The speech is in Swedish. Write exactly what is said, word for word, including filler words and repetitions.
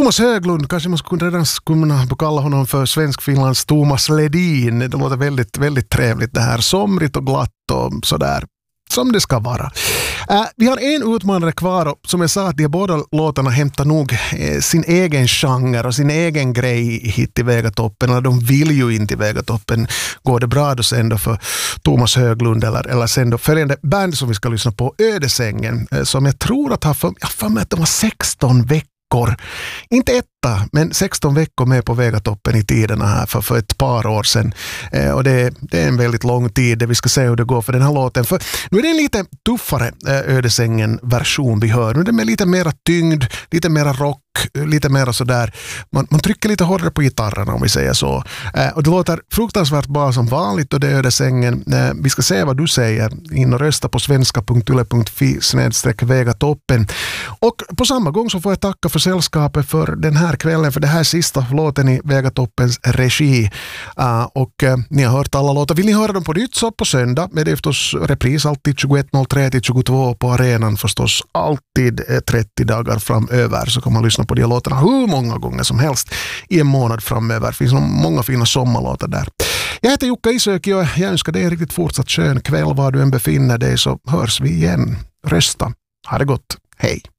Thomas Höglund, kanske man skulle redan kunna kalla honom för svensk-finlands Thomas Ledin. Det låter väldigt, väldigt trevligt det här. Somrigt och glatt och sådär. Som det ska vara. Uh, vi har en utmanare kvar och som jag sa att de båda låtarna hämtar nog eh, sin egen genre och sin egen grej hit till Vegatoppen. Eller de vill ju inte till Vegatoppen. Går det bra då sen då för Thomas Höglund eller, eller sen då följande band som vi ska lyssna på, Ödesängen, eh, som jag tror att har för, jag för mig att de var sexton veckor. Inte etta, men sexton veckor med på Vegatoppen i tiderna här för, för ett par år sedan. Eh, och det, det är en väldigt lång tid. Vi ska se hur det går för den här låten. För nu är det en lite tuffare eh, Ödesängen-version vi hör. Nu är det med lite mera tyngd, lite mera rock, lite mera sådär. Man, man trycker lite hårdare på gitarrerna om vi säger så. Eh, och det låter fruktansvärt bra som vanligt och det är Ödesängen. Eh, vi ska se vad du säger. In och rösta på svenska punkt yle punkt fi snedstreck Vegatoppen. Och på samma gång så får jag tacka för sällskapet för den här kvällen, för det här sista låten i Vegatoppens regi. Uh, och uh, ni har hört alla låtar. Vill ni höra dem på nytt så på söndag är det förstås repris alltid tjugoett noll tre till tjugotvå på arenan förstås alltid eh, trettio dagar framöver, så kan man lyssna på de låtarna hur många gånger som helst i en månad framöver. Det finns många fina sommarlåtar där. Jag heter Jukka Isöki och jag önskar dig en riktigt fortsatt skön kväll var du än befinner dig, så hörs vi igen. Rösta. Ha det gott. Hej.